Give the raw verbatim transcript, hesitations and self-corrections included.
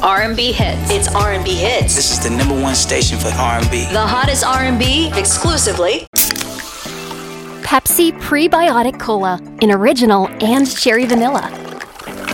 R and B hits. It's R and B hits. This is the number one station for R and B. The hottest R and B exclusively. Pepsi Prebiotic Cola in original and cherry vanilla.